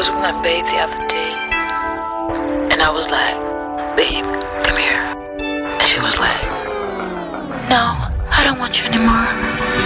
was with my babe the other day, and I was like, babe, come here. And she was like, no, I don't want you anymore.